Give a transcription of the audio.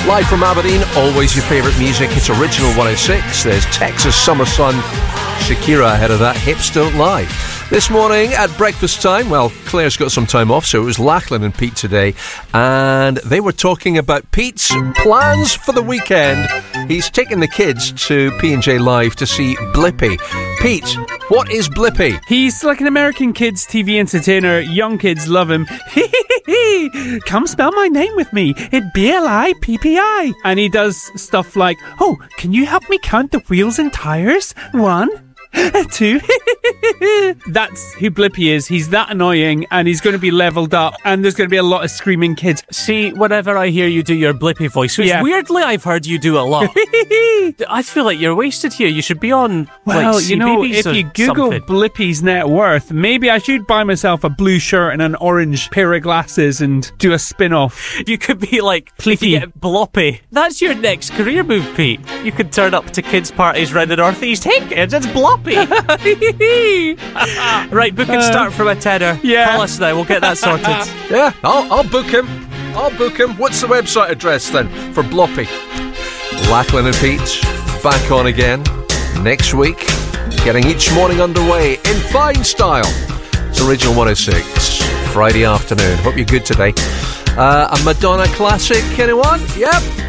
Live from Aberdeen, always your favourite music. It's Original 106. There's Texas Summer Sun. Shakira ahead of that. Hips Don't Lie. This morning at breakfast time, well, Claire's got some time off, so it was Lachlan and Pete today, and they were talking about Pete's plans for the weekend. He's taking the kids to P&J Live to see Blippi. Pete, what is Blippi? He's like an American kids TV entertainer. Young kids love him. Come spell my name with me. It's Blippi. And he does stuff like, oh, can you help me count the wheels and tires? 1, 2. That's who Blippi is. He's that annoying, and he's going to be leveled up, and there's going to be a lot of screaming kids. See, whenever I hear you do your Blippi voice, which weirdly I've heard you do a lot, I feel like you're wasted here. You should be on, well, like, you know, CBeebies if you Google something. Blippi's net worth, maybe I should buy myself a blue shirt and an orange pair of glasses and do a spin-off. You could be like, if Pliffy. you get Bloppy. That's your next career move, Pete. You could turn up to kids' parties around the Northeast. Hey kids, it's Bloppy. Right, book and start from a tenner. Yeah. Call us now, we'll get that sorted. Yeah, I'll book him. I'll book him. What's the website address then for Bloppy? Lachlan and Pete back on again next week, getting each morning underway in fine style. It's Original 106, Friday afternoon. Hope you're good today. A Madonna classic, anyone? Yep.